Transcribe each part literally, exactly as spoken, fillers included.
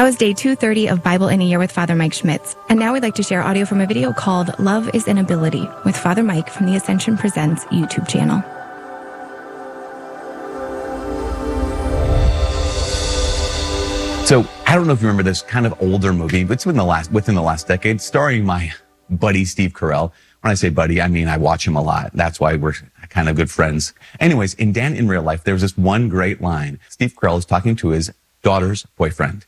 was day two thirty of Bible in a Year with Father Mike Schmitz. And now we'd like to share audio from a video called Love is an Ability with Father Mike from the Ascension Presents YouTube channel. So I don't know if you remember this kind of older movie, but it's within the last, within the last decade, starring my buddy, Steve Carell. When I say buddy, I mean I watch him a lot. That's why we're kind of good friends. Anyways, in Dan in Real Life, there's this one great line. Steve Carell is talking to his daughter's boyfriend.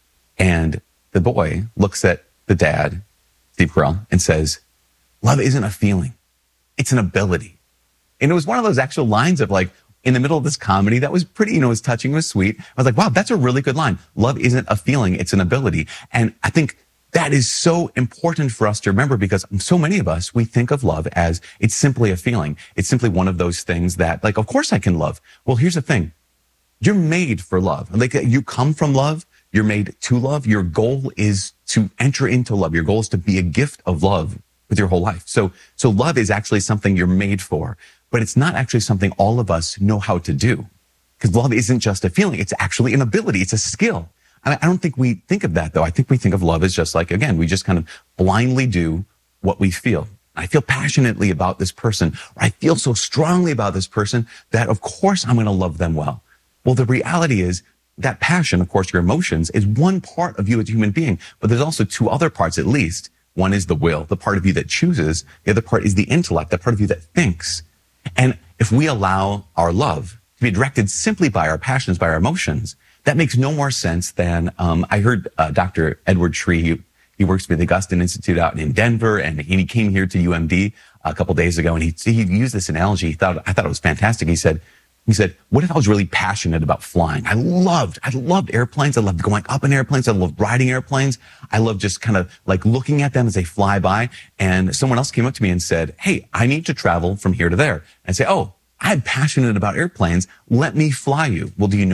And the boy looks at the dad, Steve Carell, and says, love isn't a feeling. It's an ability. And it was one of those actual lines of like, in the middle of this comedy that was pretty, you know, it was touching, it was sweet. I was like, wow, that's a really good line. Love isn't a feeling, it's an ability. And I think that is so important for us to remember because so many of us, we think of love as it's simply a feeling. It's simply one of those things that like, of course I can love. Well, here's the thing. You're made for love. Like you come from love. You're made to love. Your goal is to enter into love. Your goal is to be a gift of love with your whole life. So, so love is actually something you're made for. But it's not actually something all of us know how to do. Because love isn't just a feeling. It's actually an ability. It's a skill. I don't think we think of that, though. I think we think of love as just like, again, we just kind of blindly do what we feel. I feel passionately about this person, or I feel so strongly about this person that, of course, I'm going to love them well. Well, the reality is that passion, of course, your emotions, is one part of you as a human being. But there's also two other parts, at least. One is the will, the part of you that chooses. The other part is the intellect, the part of you that thinks. And if we allow our love to be directed simply by our passions, by our emotions, that makes no more sense than, um, I heard uh, Doctor Edward Sri, he, he works with the Augustine Institute out in Denver, and he came here to U M D a couple days ago, and he, he used this analogy. He thought, I thought it was fantastic. He said, he said, what if I was really passionate about flying? I loved, I loved airplanes. I loved going up in airplanes. I loved riding airplanes. I loved just kind of like looking at them as they fly by. And someone else came up to me and said, hey, I need to travel from here to there. And I say, oh, I'm passionate about airplanes. Let me fly you. Well, do you know